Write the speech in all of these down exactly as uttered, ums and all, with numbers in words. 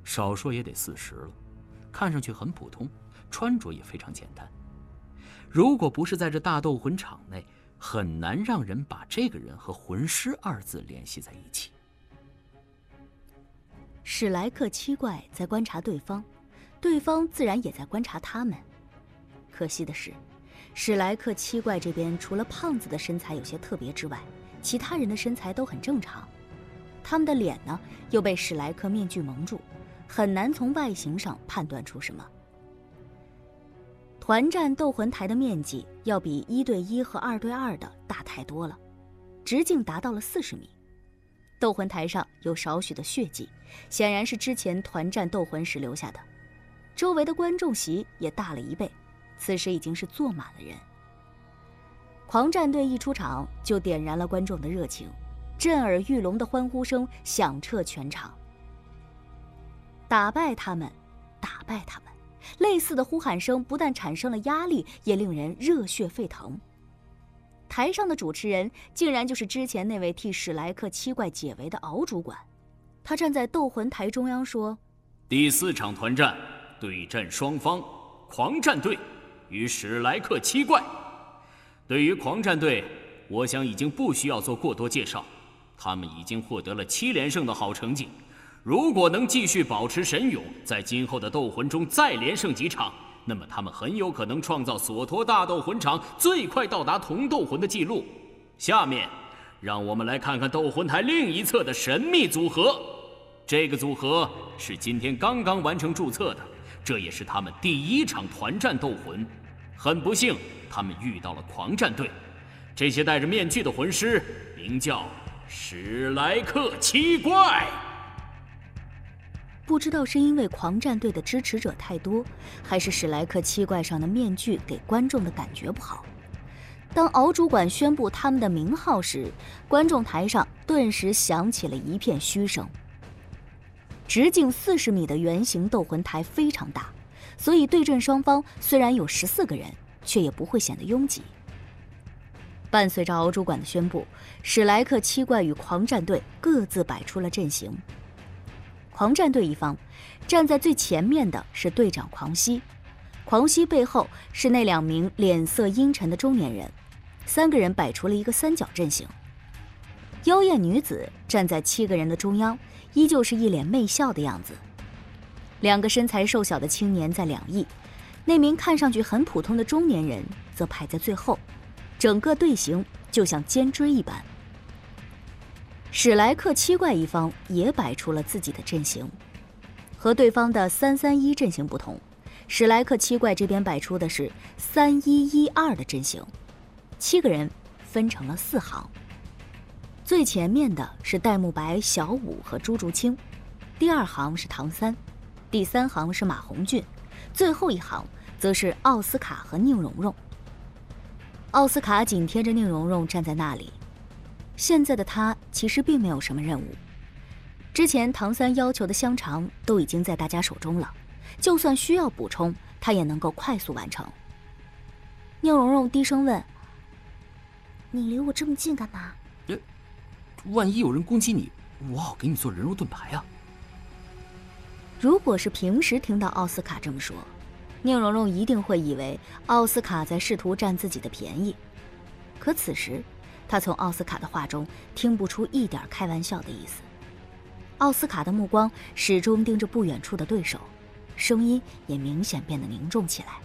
少说也得四十了，看上去很普通，穿着也非常简单。如果不是在这大斗魂场内，很难让人把这个人和魂师二字联系在一起。 史莱克七怪在观察对方，对方自然也在观察他们。可惜的是，史莱克七怪这边除了胖子的身材有些特别之外，其他人的身材都很正常。他们的脸呢，又被史莱克面具蒙住，很难从外形上判断出什么。团战斗魂台的面积要比一对一和二对二的大太多了，直径达到了四十米。斗魂台上有少许的血迹，显然是之前团战斗魂时留下的。周围的观众席也大了一倍，此时已经是坐满了人。狂战队一出场就点燃了观众的热情，震耳欲聋的欢呼声响彻全场。打败他们，打败他们！类似的呼喊声不但产生了压力，也令人热血沸腾。台上的主持人竟然就是之前那位替史莱克七怪解围的敖主管。他站在斗魂台中央说： 第四场团战，对阵双方，狂战队与史莱克七怪。对于狂战队，我想已经不需要做过多介绍，他们已经获得了七连胜的好成绩。如果能继续保持神勇，在今后的斗魂中再连胜几场，那么他们很有可能创造索托大斗魂场最快到达同斗魂的记录。下面，让我们来看看斗魂台另一侧的神秘组合。这个组合是今天刚刚完成注册的，这也是他们第一场团战斗魂。很不幸，他们遇到了狂战队。这些戴着面具的魂师名叫史莱克七怪。 不知道是因为狂战队的支持者太多，还是史莱克七怪上的面具给观众的感觉不好。当敖主管宣布他们的名号时，观众台上顿时响起了一片嘘声。直径四十米的圆形斗魂台非常大，所以对阵双方虽然有十四个人，却也不会显得拥挤。伴随着敖主管的宣布，史莱克七怪与狂战队各自摆出了阵型。狂战队一方，站在最前面的是队长狂熙，狂熙背后是那两名脸色阴沉的中年人，三个人摆出了一个三角阵型。妖艳女子站在七个人的中央，依旧是一脸媚笑的样子。两个身材瘦小的青年在两翼，那名看上去很普通的中年人则排在最后，整个队形就像尖锥一般。史莱克七怪一方也摆出了自己的阵型，和对方的三三一阵型不同，史莱克七怪这边摆出的是三一一二的阵型，七个人分成了四行。最前面的是戴沐白、小舞和朱竹清，第二行是唐三，第三行是马红俊，最后一行则是奥斯卡和宁荣荣。奥斯卡紧贴着宁荣荣站在那里。现在的他其实并没有什么任务，之前唐三要求的香肠都已经在大家手中了，就算需要补充，他也能够快速完成。宁荣荣低声问：你离我这么近干嘛？ 万一有人攻击你，我好给你做人肉盾牌啊。 如果是平时听到奥斯卡这么说，宁荣荣一定会以为奥斯卡在试图占自己的便宜，可此时他从奥斯卡的话中听不出一点开玩笑的意思。奥斯卡的目光始终盯着不远处的对手，声音也明显变得凝重起来。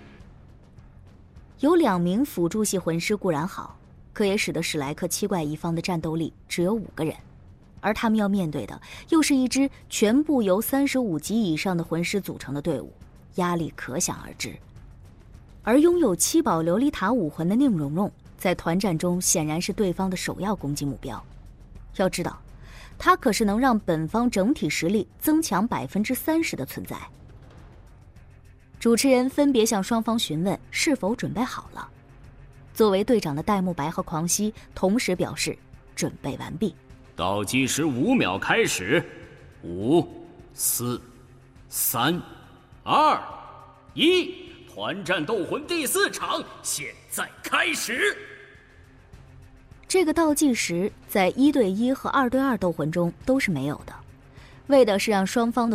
有两名辅助系魂师固然好，可也使得史莱克七怪一方的战斗力只有五个人，而他们要面对的又是一支全部由三十五级以上的魂师组成的队伍，压力可想而知。而拥有七宝琉璃塔武魂的宁荣荣在团战中显然是对方的首要攻击目标。要知道，他可是能让本方整体实力增强百分之三十的存在。主持人分别向双方询问是否准备好了。作为队长的戴沐白和狂熙同时表示准备完毕。 倒计时五秒开始，五、四、三、二、一。团战斗魂第四场现在开始。 这个倒计时在一对一和二对二斗魂中都是没有的，为的是让双方的